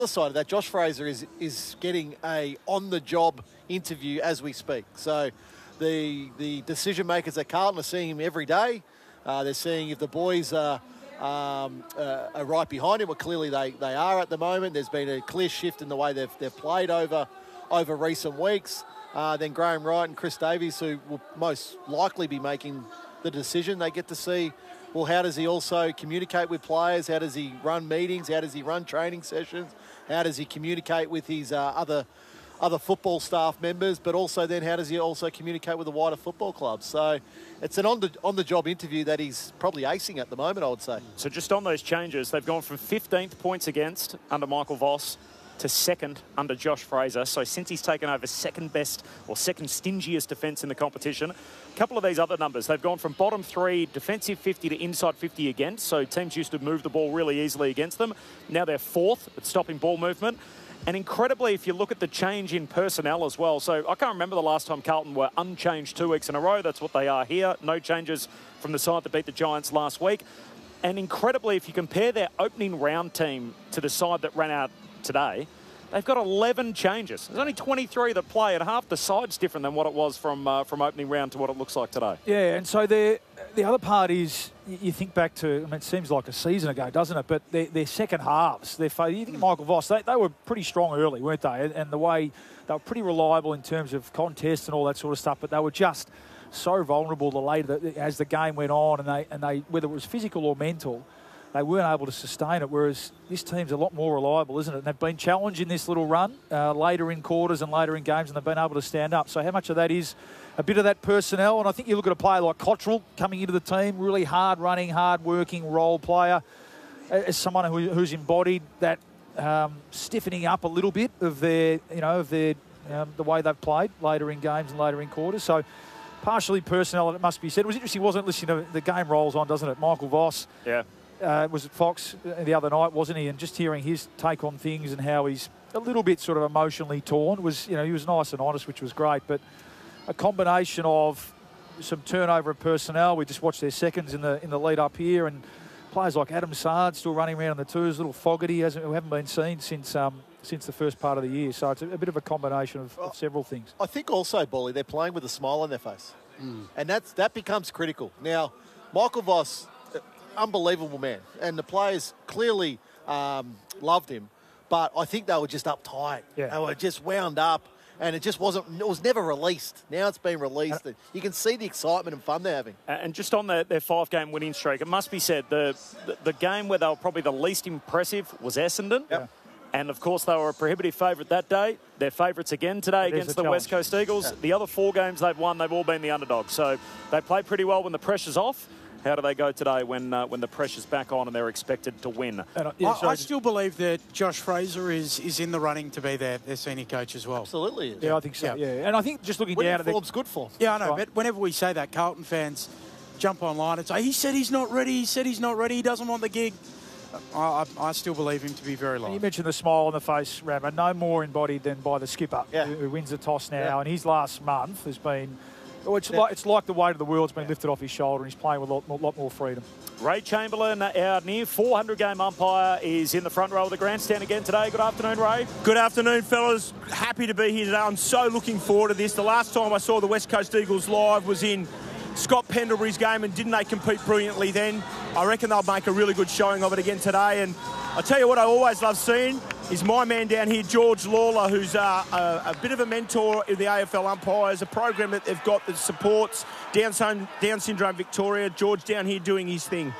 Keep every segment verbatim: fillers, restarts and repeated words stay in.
other side of that, Josh Fraser is is getting a on-the-job interview as we speak. So the the decision makers at Carlton are seeing him every day. Uh, they're seeing if the boys are, um, uh, are right behind him. Well, clearly they, they are at the moment. There's been a clear shift in the way they've they've played over over recent weeks. Uh, then Graham Wright and Chris Davies, who will most likely be making the decision, they get to see, well, how does he also communicate with players? How does he run meetings? How does he run training sessions? How does he communicate with his uh, other other football staff members? But also then how does he also communicate with the wider football club? So it's an on the, on the job interview that he's probably acing at the moment, I would say. So just on those changes, they've gone from fifteenth points against under Michael Voss to second under Josh Fraser. So since he's taken over second best or second stingiest defence in the competition, a couple of these other numbers, they've gone from bottom three, defensive fifty to inside fifty against. So teams used to move the ball really easily against them. Now they're fourth at stopping ball movement. And incredibly, if you look at the change in personnel as well. So I can't remember the last time Carlton were unchanged two weeks in a row. That's what they are here. No changes from the side that beat the Giants last week. And incredibly, if you compare their opening round team to the side that ran out today, they've got eleven changes. There's only twenty-three that play, and half the side's different than what it was from uh, from opening round to what it looks like today. Yeah, and so the the other part is, you think back to, I mean, it seems like a season ago, doesn't it? But their, their second halves, their you think Michael Voss, they, they were pretty strong early, weren't they? And, and the way they were pretty reliable in terms of contests and all that sort of stuff, but they were just so vulnerable the later as the game went on, and they and they whether it was physical or mental, they weren't able to sustain it, whereas this team's a lot more reliable, isn't it? And they've been challenged in this little run uh, later in quarters and later in games, and they've been able to stand up. So how much of that is a bit of that personnel? And I think you look at a player like Cottrell coming into the team, really hard-running, hard-working role player, as someone who, who's embodied that um, stiffening up a little bit of their, you know, of their um, the way they've played later in games and later in quarters. So partially personnel, it must be said. It was interesting, wasn't it, listening to the game rolls on, doesn't it? Michael Voss. Yeah. Uh, was at Fox the other night, wasn't he? And just hearing his take on things and how he's a little bit sort of emotionally torn was, you know, he was nice and honest, which was great. But a combination of some turnover of personnel. We just watched their seconds in the in the lead up here, and players like Adam Sard still running around in the twos, little Fogarty, hasn't who haven't been seen since um, since the first part of the year. So it's a, a bit of a combination of, of several things. I think also, Bolly, they're playing with a smile on their face, mm. and that's that becomes critical now. Michael Voss, unbelievable man, and the players clearly um, loved him, but I think they were just uptight. Yeah. They were just wound up, and it just wasn't. It was never released. Now it's been released. Uh, you can see the excitement and fun they're having. And just on the, their five-game winning streak, it must be said the, the the game where they were probably the least impressive was Essendon. Yep. And, of course, they were a prohibitive favourite that day. They're favourites again today it against the West Coast Eagles. Yeah. The other four games they've won, they've all been the underdogs. So they played pretty well when the pressure's off. How do they go today when uh, when the pressure's back on and they're expected to win? And I, yeah, I, I still believe that Josh Fraser is is in the running to be their, their senior coach as well. Absolutely. Yeah, I think so, yeah. yeah. And I think just looking Winning down at the... form's good form. Yeah, I know, right. but whenever we say that, Carlton fans jump online and say, he said he's not ready, he said he's not ready, he doesn't want the gig. I, I, I still believe him to be very low. You mentioned the smile on the face, Rammer, no more embodied than by the skipper, yeah. who, who wins the toss now. Yeah. And his last month has been... Well, it's, yeah. like, it's like the weight of the world's been lifted off his shoulder, and he's playing with a lot, a lot more freedom. Ray Chamberlain, our near four hundred game umpire, is in the front row of the grandstand again today. Good afternoon, Ray. Good afternoon, fellas. Happy to be here today. I'm so looking forward to this. The last time I saw the West Coast Eagles live was in Scott Pendlebury's game, and didn't they compete brilliantly then? I reckon they'll make a really good showing of it again today. And I tell you what I always love seeing is my man down here, George Lawler, who's uh, a, a bit of a mentor in the A F L umpires, a program that they've got that supports Down, Down Syndrome Victoria. George down here doing his thing.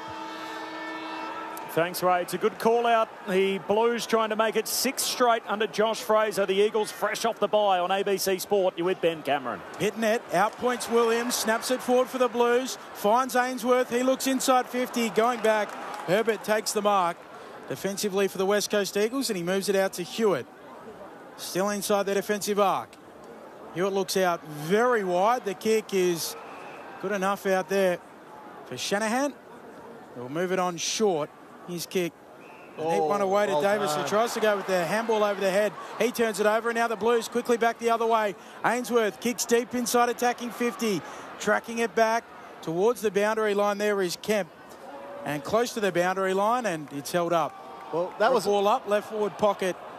Thanks, Ray. It's a good call out. The Blues trying to make it six straight under Josh Fraser. The Eagles fresh off the bye on A B C Sport. You're with Ben Cameron. Hitting it, outpoints Williams, snaps it forward for the Blues, finds Ainsworth, he looks inside fifty, going back. Herbert takes the mark defensively for the West Coast Eagles, and he moves it out to Hewitt. Still inside the defensive arc. Hewitt looks out very wide. The kick is good enough out there for Shanahan. He'll move it on short. His kick. A neat Oh, one away to well Davis, done. who tries to go with the handball over the head. He turns it over, and now the Blues quickly back the other way. Ainsworth kicks deep inside, attacking fifty. Tracking it back towards the boundary line. There is Kemp. And close to the boundary line, and it's held up. Well, that was ball up, left forward pocket.